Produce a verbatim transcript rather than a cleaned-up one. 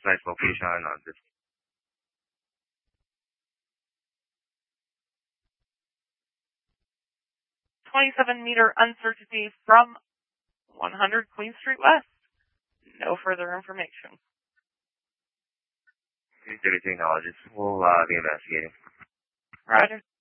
precise location on this. twenty-seven meter uncertainty from one hundred Queen Street West. No further information. Everything acknowledges. We'll uh, be investigating. Roger.